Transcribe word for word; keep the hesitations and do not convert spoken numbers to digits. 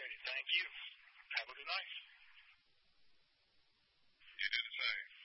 righty. Thank you. Have a good night. You do the same.